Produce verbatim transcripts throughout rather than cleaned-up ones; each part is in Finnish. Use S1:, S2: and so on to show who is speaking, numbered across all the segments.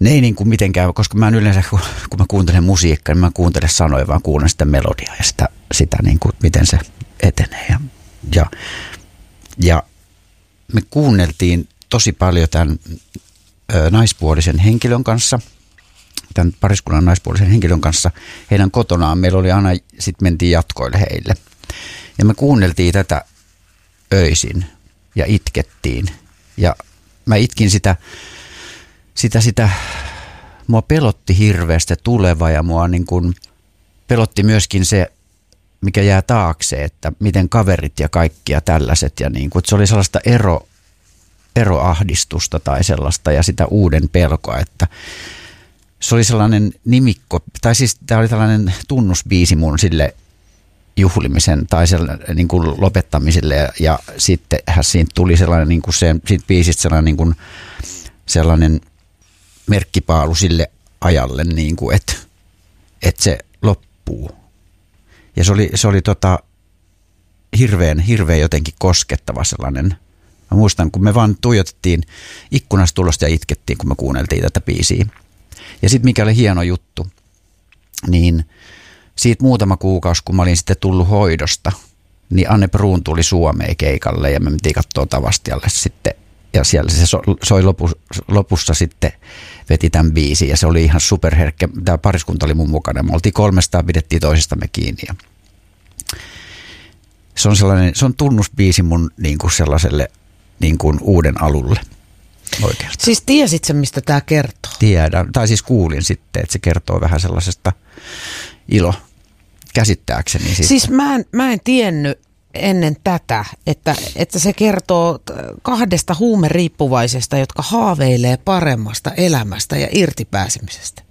S1: ne ei niin kuin mitenkään, koska mä en yleensä, kun, kun mä kuuntelen musiikkaa, niin mä kuuntelen sanoja, vaan kuuntelen sitä melodiaa ja sitä, sitä niin kuin, miten se etenee. Ja, ja, ja me kuunneltiin tosi paljon tämän ö, naispuolisen henkilön kanssa, tämän pariskunnan naispuolisen henkilön kanssa, heidän kotonaan. Meillä oli aina, sitten mentiin jatkoille heille. Ja me kuunneltiin tätä öisin ja itkettiin. Ja mä itkin sitä, sitä, sitä, mua pelotti hirveästi tuleva ja mua niin kuin pelotti myöskin se, mikä jää taakse, että miten kaverit ja kaikki ja tällaiset. Ja niin kuin, se oli sellaista ero, eroahdistusta tai sellaista ja sitä uuden pelkoa, että se oli sellainen nimikko, tai siis tämä oli tällainen tunnusbiisi mun sille juhlimisen tai sellainen, niin kuin lopettamiselle ja, ja sitten siitä tuli sellainen niin kuin se, siitä biisistä sellainen, niin kuin, sellainen merkkipaalu sille ajalle, niin kuin, että, että se loppuu. Ja se oli, se oli tota, hirveän, hirveän jotenkin koskettava sellainen. Mä muistan, kun me vaan tuijotettiin ikkunasta tulosta ja itkettiin, kun me kuunneltiin tätä biisiä. Ja sitten mikä oli hieno juttu, niin siitä muutama kuukausi, kun mä olin sitten tullut hoidosta, niin Anne Bruun tuli Suomeen keikalle ja me mentiin katsoa Tavastialle sitten. Ja siellä se soi lopussa, lopussa sitten veti tämän biisin ja se oli ihan superherkkä. Tämä pariskunta oli mun mukana. Me oltiin kolmestaan, pidettiin toisistamme kiinni. Ja se on sellainen, se on tunnusbiisi mun niin kuin sellaiselle niin kuin uuden alulle. Oikeastaan.
S2: Siis tiesit sä, mistä tämä kertoo?
S1: Tiedän, tai siis kuulin sitten, että se kertoo vähän sellaisesta ilo käsittääkseni. Siis,
S2: siis mä, en, mä en tiennyt ennen tätä, että, että se kertoo kahdesta huumeriippuvaisesta, jotka haaveilee paremmasta elämästä ja irtipääsemisestä.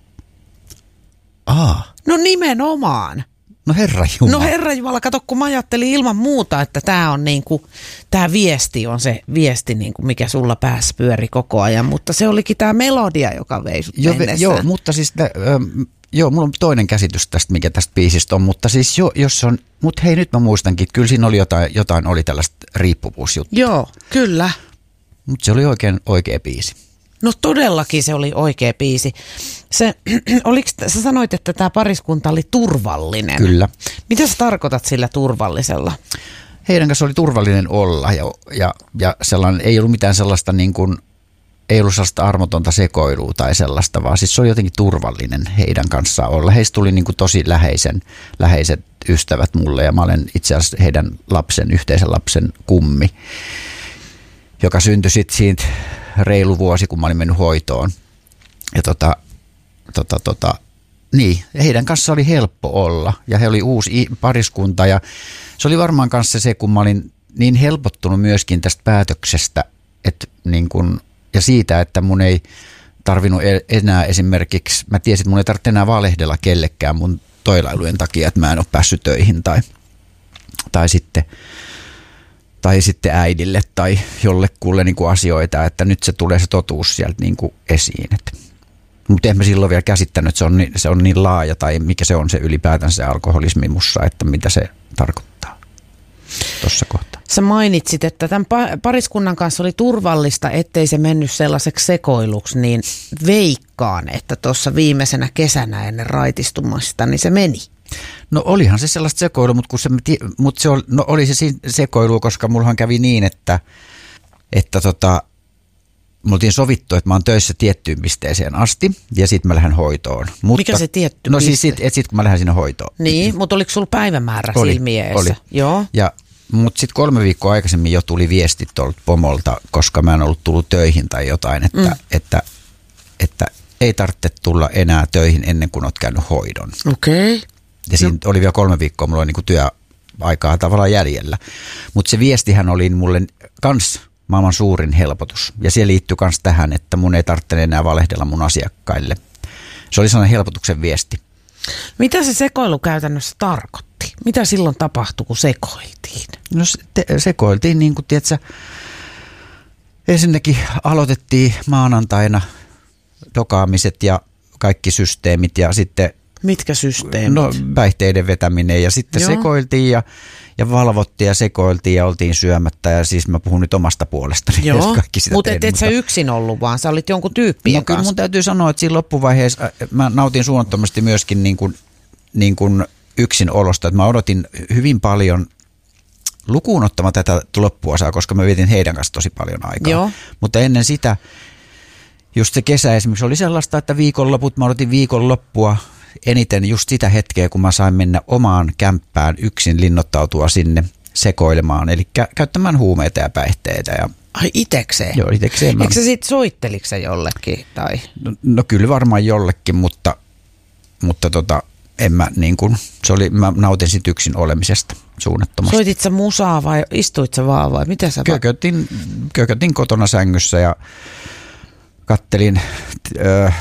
S1: Aa.
S2: No nimenomaan.
S1: No herra Jumala.
S2: No herra Jumala, kato, kun mä ajattelin ilman muuta, että tämä on niinku, tämä viesti on se viesti, niinku, mikä sulla päässä pyöri koko ajan, mutta se olikin tämä melodia, joka vei sut
S1: jo,
S2: mennessä.
S1: Joo, mutta siis, äh, joo, mulla on toinen käsitys tästä, mikä tästä biisistä on, mutta siis jo, jos se on, mutta hei nyt mä muistankin, että kyllä siinä oli jotain, jotain oli tällaista riippuvuusjuttua.
S2: Joo, kyllä.
S1: Mutta se oli oikein oikea biisi.
S2: No todellakin se oli oikea biisi. Se, oliks, sä sanoit, että tämä pariskunta oli turvallinen.
S1: Kyllä.
S2: Mitä sä tarkoitat sillä turvallisella?
S1: Heidän kanssa oli turvallinen olla ja, ja, ja sellainen, ei ollut mitään sellaista niin kuin, ei ollut sellaista armotonta sekoilua tai sellaista, vaan siis se oli jotenkin turvallinen heidän kanssaan olla. Heistä tuli niin kuin tosi läheisen, läheiset ystävät mulle ja mä olen itse asiassa heidän lapsen, yhteisen lapsen kummi, joka syntyi sitten siitä reilu vuosi, kun mä olin mennyt hoitoon. Ja tota, tota, tota, niin, heidän kanssa oli helppo olla ja he oli uusi pariskunta ja se oli varmaan kanssa se, kun mä olin niin helpottunut myöskin tästä päätöksestä että niin kun, ja siitä, että mun ei tarvinnut enää esimerkiksi, mä tiesin, että mun ei tarvitse enää valehdella kellekään mun toilailujen takia, että mä en ole päässyt töihin tai, tai sitten tai sitten äidille tai jollekulle niin kuin asioita, että nyt se tulee se totuus sieltä niin kuin esiin. Mutta en mä silloin vielä käsittänyt, että se on, niin, se on niin laaja tai mikä se on se ylipäätään se alkoholismi mussa, että mitä se tarkoittaa tuossa kohtaa.
S2: Sä mainitsit, että tämän pariskunnan kanssa oli turvallista, ettei se mennyt sellaiseksi sekoiluksi, niin veikkaan, että tuossa viimeisenä kesänä ennen raitistumasta, niin se meni.
S1: No olihan se sellaista sekoilua, mutta, kun se, mutta se oli, no oli se sekoilu, koska mullahan kävi niin, että, että tota, me oltiin sovittu, että mä oon töissä tiettyyn pisteeseen asti ja sitten mä lähden hoitoon. Mutta,
S2: mikä se tietty
S1: no
S2: piste?
S1: siis sitten sit, kun mä lähden sinne hoitoon.
S2: Niin, mutta oliko sulla päivämäärä
S1: oli,
S2: silmiessä?
S1: Oli,
S2: joo.
S1: Ja, mutta sitten kolme viikkoa aikaisemmin jo tuli viestit tuolta pomolta, koska mä en ollut tullut töihin tai jotain, että, mm. että, että ei tarvitse tulla enää töihin ennen kuin oot käynyt hoidon.
S2: Okei. Okay.
S1: Ja siinä no. oli vielä kolme viikkoa, mulla oli niinku työaikaa tavallaan jäljellä. Mutta se viestihän oli mulle kans maailman suurin helpotus. Ja se liittyy kans tähän, että mun ei tarvitse enää valehdella mun asiakkaille. Se oli sellainen helpotuksen viesti.
S2: Mitä se sekoilu käytännössä tarkoitti? Mitä silloin tapahtui, kun sekoiltiin?
S1: No se, te, sekoiltiin niin kuin, tiedätkö, ensinnäkin aloitettiin maanantaina dokaamiset ja kaikki systeemit ja sitten
S2: Mitkä systeemit?
S1: No päihteiden vetäminen ja sitten Joo. sekoiltiin ja, ja valvottiin ja sekoiltiin ja oltiin syömättä ja siis mä puhun nyt omasta puolestani.
S2: Joo, mutta et, et sä yksin ollut vaan, sä olit jonkun tyyppien
S1: no, kanssa. Kyllä mun täytyy sanoa, että siinä loppuvaiheessa mä nautin suunnattomasti myöskin niin kuin, niin kuin yksin olosta, että mä odotin hyvin paljon lukuun ottamatta tätä loppuosaa, koska mä vietin heidän kanssa tosi paljon aikaa.
S2: Joo.
S1: Mutta ennen sitä, just se kesä esimerkiksi oli sellaista, että viikonloput, mä odotin viikonloppua eniten just sitä hetkeä, kun mä sain mennä omaan kämppään yksin linnoittautua sinne sekoilemaan, eli kä- käyttämään huumeita ja päihteitä. Ja
S2: ai itekseen?
S1: Joo, itekseen. Mä...
S2: Eikö sä sit soitteliko sä jollekin? Tai?
S1: No, no kyllä varmaan jollekin, mutta, mutta tota, en mä niin kuin, se oli, mä nautin sit yksin olemisesta suunnattomasti.
S2: Soitit sä musaa vai istuit sä vaan vai mitä sä?
S1: Kökötin, kökötin kotona sängyssä ja kattelin öö,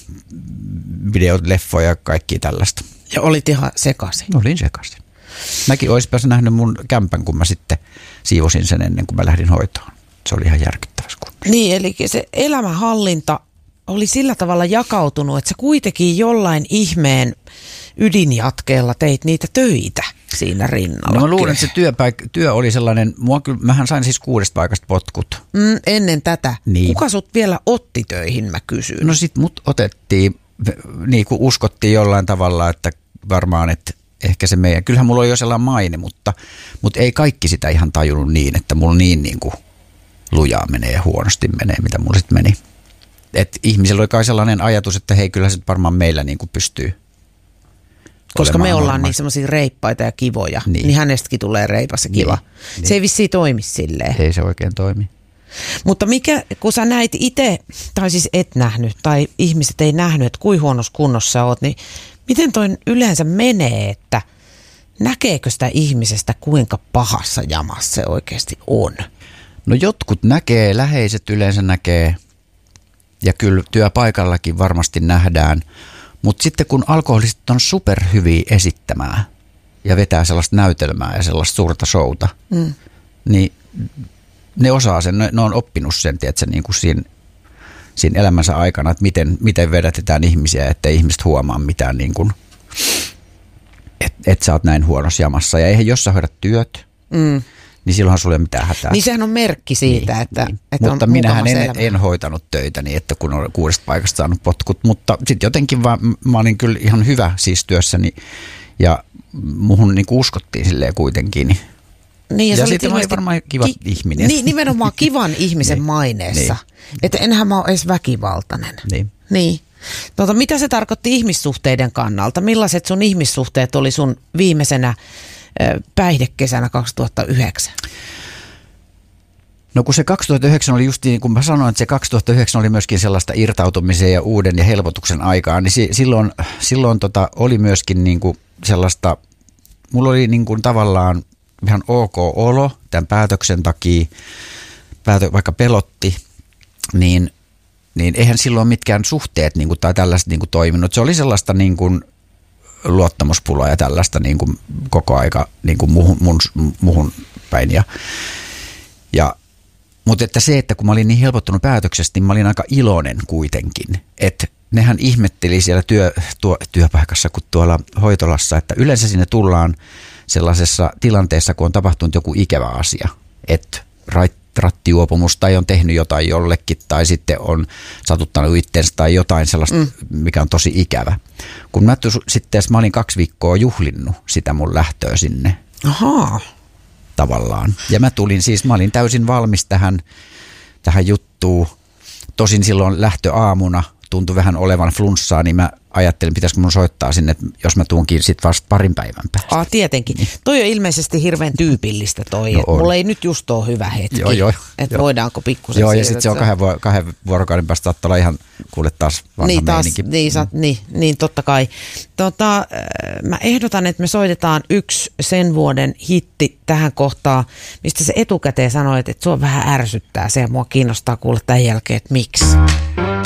S1: videot, leffoja ja kaikki tällaista.
S2: Ja olit ihan sekaisin?
S1: Olin sekaisin. Mäkin olisinpä nähnyt mun kämpän, kun mä sitten siivosin sen ennen kuin mä lähdin hoitoon. Se oli ihan järkyttävässä kunnossa.
S2: Niin, eli se elämänhallinta oli sillä tavalla jakautunut, että sä kuitenkin jollain ihmeen ydinjatkeella teit niitä töitä siinä rinnalla.
S1: No mä luulen, että se työpaik- työ oli sellainen, mua kyllä, mähän sain siis kuudesta paikasta potkut.
S2: Mm, ennen tätä.
S1: Niin.
S2: Kuka sut vielä otti töihin, mä kysyn?
S1: No sit mut otettiin, niin kuin uskottiin jollain tavalla, että varmaan, että ehkä se meidän, kyllähän mulla oli jo sellainen maine, mutta, mutta ei kaikki sitä ihan tajunnut niin, että mulla niin, niin kuin lujaa menee ja huonosti menee, mitä mulla sitten meni. Että ihmisellä oli kai sellainen ajatus, että hei, kyllä se varmaan meillä niin kuin pystyy.
S2: Koska me ollaan normaali. Niin semmoisia reippaita ja kivoja, niin, niin hänestäkin tulee reipas ja kiva. Niin, se ei vissiin toimi silleen.
S1: Ei se oikein toimi.
S2: Mutta mikä, kun sä näit itse, tai siis et nähnyt, tai ihmiset ei nähnyt, että kuinka huonossa kunnossa sä oot, niin miten toi yleensä menee, että näkeekö sitä ihmisestä, kuinka pahassa jamassa se oikeasti on?
S1: No jotkut näkee, läheiset yleensä näkee, ja kyllä työpaikallakin varmasti nähdään, mutta sitten kun alkoholistit on superhyviä esittämään ja vetää sellaista näytelmää ja sellaista suurta showta, mm. niin ne osaa sen, ne, ne on oppinut sen, tiedätkö, niin kuin siinä, siinä elämänsä aikana, että miten, miten vedätetään ihmisiä, ettei ihmiset huomaa mitään, niin kuin, että et sä oot näin huonossa jamassa. Ja eihän jos sä hoidat työt, mm. niin silloinhan sulla ei ole mitään hätää.
S2: Niin sehän on merkki siitä, niin, että, niin. että
S1: mutta
S2: on
S1: minähän en, en hoitanut töitä niin, että kun olen kuudesta paikasta saanut potkut, mutta sitten jotenkin vaan, mä olin kyllä ihan hyvä siis työssäni ja muhun niin uskottiin silleen kuitenkin.
S2: Niin, ja
S1: ja sitten mä olin varmaan kiva ki- ihminen.
S2: Niin, nimenomaan kivan ihmisen niin, maineessa. Niin. Että enhän mä ole edes väkivaltainen.
S1: Niin.
S2: Niin. Tuota, mitä se tarkoitti ihmissuhteiden kannalta? Millaiset sun ihmissuhteet oli sun viimeisenä päihdekesänä kaksituhattayhdeksän?
S1: No kun se kaksituhattayhdeksän oli just niin, kun mä sanoin, että se kaksituhattayhdeksän oli myöskin sellaista irtautumisen ja uuden ja helpotuksen aikaa, niin si- silloin, silloin tota oli myöskin niin kuin sellaista, mulla oli niin kuin tavallaan ihan ok olo tämän päätöksen takia, päätö, vaikka pelotti, niin, niin eihän silloin mitkään suhteet niin kuin, tai tällaiset niin kuin toiminut. Se oli sellaista niin kuin luottamuspulaa ja tällaista niin kuin koko aika niin kuin muhun, mun, muhun päin. Ja, ja, mutta että se, että kun mä olin niin helpottunut päätöksestä, niin mä olin aika iloinen kuitenkin. Että nehän ihmetteli siellä työ, tuo, työpaikassa kuin tuolla hoitolassa, että yleensä sinne tullaan sellaisessa tilanteessa, kun on tapahtunut joku ikävä asia, että rattijuopumus tai on tehnyt jotain jollekin tai sitten on satuttanut itsensä tai jotain sellaista, mm. mikä on tosi ikävä. Kun mä sitten mä olin kaksi viikkoa juhlinnut sitä mun lähtöä sinne.
S2: Ahaa.
S1: Tavallaan. Ja mä tulin siis, mä olin täysin valmis tähän, tähän juttuun. Tosin silloin lähtöaamuna tuntui vähän olevan flunssaa, niin mä ajattelin, pitäisikö mun soittaa sinne, että jos mä tuunkin sit vasta parin päivän päästä.
S2: Aa, tietenkin. Niin. Toi on ilmeisesti hirveän tyypillistä toi. No mulla ei nyt just ole hyvä hetki. Joo, joo. Että jo. Voidaanko pikkusen
S1: joo, ja sitten se on kahden, vu- kahden vuorokauden päästä saattaa olla ihan kuule taas vanha
S2: niin, taas,
S1: meininki.
S2: Niin, sa, niin, niin, totta kai. Tota, mä ehdotan, että me soitetaan yksi sen vuoden hitti tähän kohtaan, mistä se etukäteen sanoi, että se on vähän ärsyttää. Se mua kiinnostaa kuulla tämän jälkeen, että miksi.